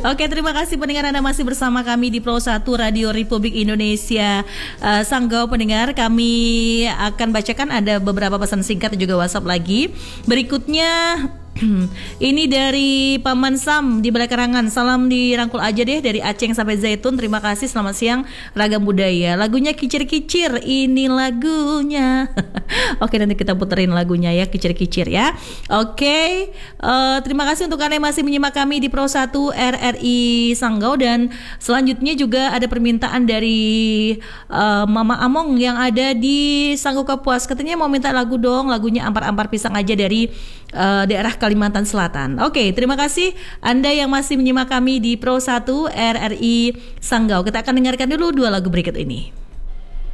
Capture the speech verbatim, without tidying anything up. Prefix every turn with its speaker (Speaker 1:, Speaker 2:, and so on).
Speaker 1: Oke, terima kasih pendengar, Anda masih bersama kami di Pro satu Radio Republik Indonesia. uh, Sanggau pendengar, kami akan bacakan ada beberapa pesan singkat dan juga WhatsApp lagi. Berikutnya ini dari Paman Sam di Balai Karangan. Salam dirangkul aja deh dari Aceh sampai Zaitun. Terima kasih, selamat siang Ragam Budaya. Lagunya Kicir-Kicir, ini lagunya. Oke, nanti kita puterin lagunya ya, Kicir-Kicir ya. Oke, uh, terima kasih untuk Anda yang masih menyimak kami di Pro satu R R I Sanggau. Dan selanjutnya juga ada permintaan dari uh, Mama Among yang ada di Sanggau Kapuas. Katanya mau minta lagu dong, lagunya Ampar-Ampar Pisang aja dari uh, daerah Kalimantan Selatan. Oke, terima kasih Anda yang masih menyimak kami di Pro satu R R I Sanggau. Kita akan dengarkan dulu dua lagu berikut ini.